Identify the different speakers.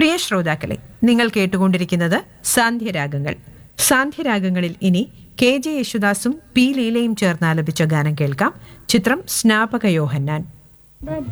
Speaker 1: പ്രിയ ശ്രോതാക്കളെ, നിങ്ങൾ കേട്ടുകൊണ്ടിരിക്കുന്നത് സാന്ധ്യരാഗങ്ങൾ. സാന്ധ്യരാഗങ്ങളിൽ ഇനി KJ യേശുദാസും P ലീലയും ചേർന്നാലപിച്ച ഗാനം കേൾക്കാം. ചിത്രം സ്നാപക യോഹന്നാൻ.